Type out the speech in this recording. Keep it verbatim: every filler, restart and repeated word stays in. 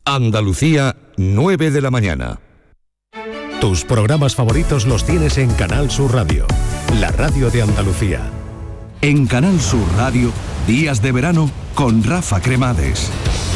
Andalucía, nueve de la mañana. Tus programas favoritos los tienes en Canal Sur Radio, la radio de Andalucía. En Canal Sur Radio, Días de Verano con Rafa Cremades.